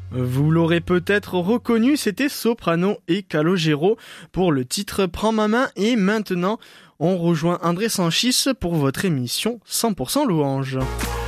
Vous l'aurez peut-être reconnu, c'était Soprano et Calogero pour le titre Prends ma main. Et maintenant, on rejoint André Sanchis pour votre émission 100% louange.